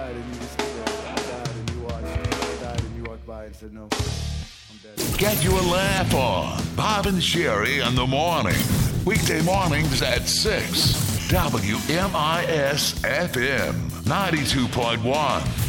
died and you just I died and you watched. I died and you walked by and said, no, I'm dead. Get your laugh on. Bob and Sherry in the morning. Weekday mornings at 6. WMIS FM 92.1.